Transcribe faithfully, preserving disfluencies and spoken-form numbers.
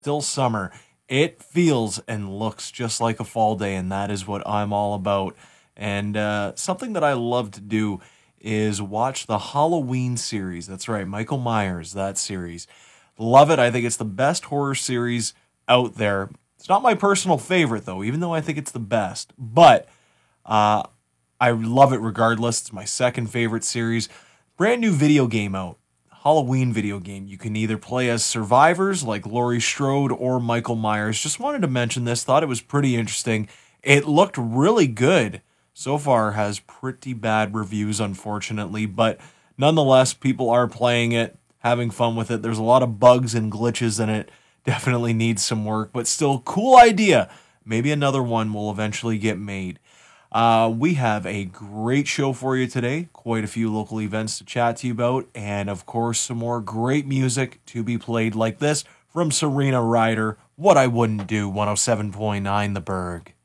still summer. It feels and looks just like a fall day, and that is what I'm all about. And uh, something that I love to do is watch the Halloween series. That's right, Michael Myers, that series. Love it. I think it's the best horror series out there. It's not my personal favorite, though, even though I think it's the best. But uh, I love it regardless. It's my second favorite series. Brand new video game out. Halloween video game. You can either play as survivors like Laurie Strode or Michael Myers. Just wanted to mention this. Thought it was pretty interesting. It looked really good. So far has pretty bad reviews, unfortunately, but nonetheless, people are playing it, having fun with it. There's a lot of bugs and glitches in it. Definitely needs some work, but still, cool idea. Maybe another one will eventually get made. Uh, we have a great show for you today. Quite a few local events to chat to you about, and of course, some more great music to be played like this from Serena Ryder. What I Wouldn't Do, one oh seven point nine The Berg.